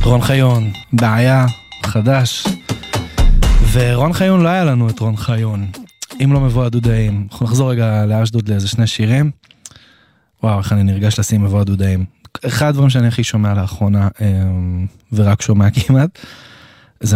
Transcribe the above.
רון חיון, בעיה, חדש. ורון חיון לא היה לנו את רון חיון. אם לא מבוא הדודאים. אנחנו נחזור רגע לאשדוד לאיזה שני שירים. וואו, איך אני נרגש לשים מבוא הדודאים. אחד הדברים שאני הכי שומע לאחרונה, ורק שומע כמעט,